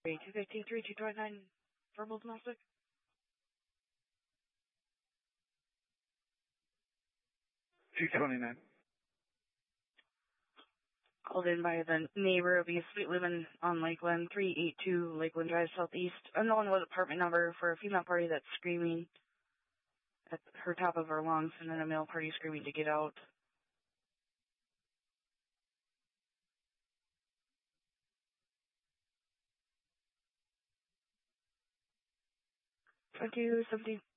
253-229, verbal domestic. 229. Called in by the neighbor of East Sweet living on Lakeland, 382 Lakeland Drive Southeast. Unknown what apartment number for a female party that's screaming at her top of her lungs, and then a male party screaming to get out. 2270.